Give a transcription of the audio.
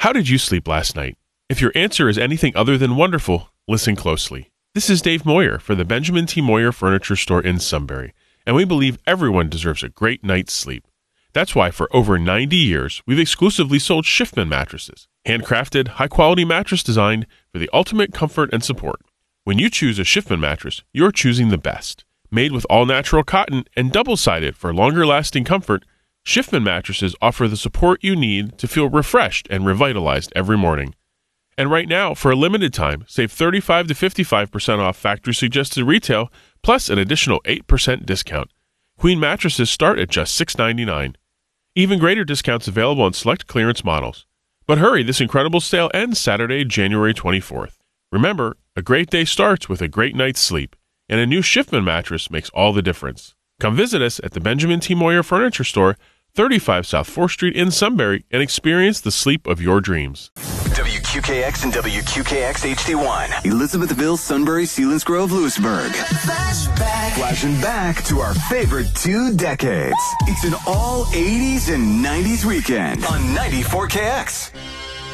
How did you sleep last night? If your answer is anything other than wonderful, listen closely. This is Dave Moyer for the Benjamin T. Moyer Furniture Store in Sunbury, and we believe everyone deserves a great night's sleep. That's why for over 90 years, we've exclusively sold Schiffman mattresses, handcrafted, high-quality mattress designed for the ultimate comfort and support. When you choose a Schiffman mattress, you're choosing the best. Made with all-natural cotton and double-sided for longer-lasting comfort, Schiffman mattresses offer the support you need to feel refreshed and revitalized every morning. And right now, for a limited time, save 35 to 55% off factory-suggested retail, plus an additional 8% discount. Queen mattresses start at just $6.99. Even greater discounts available on select clearance models. But hurry, this incredible sale ends Saturday, January 24th. Remember, a great day starts with a great night's sleep, and a new Schiffman mattress makes all the difference. Come visit us at the Benjamin T. Moyer Furniture Store, 35 South 4th Street in Sunbury, and experience the sleep of your dreams. WQKX and WQKX HD1. Elizabethville, Sunbury, Selinsgrove, Lewisburg. Flashing back to our favorite 2 decades. It's an all 80s and 90s weekend on 94KX.